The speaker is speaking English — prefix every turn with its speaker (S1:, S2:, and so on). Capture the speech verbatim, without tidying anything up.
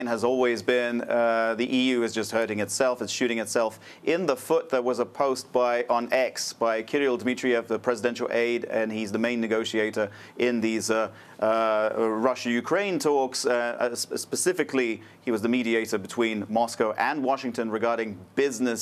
S1: has always been uh, the E U is just hurting itself. It's shooting itself in the foot. There was a post by on X by Kirill Dmitriev, the presidential aide, and he's the main negotiator in these uh, uh, Russia-Ukraine talks. Uh, specifically, he was the mediator between Moscow and Washington regarding business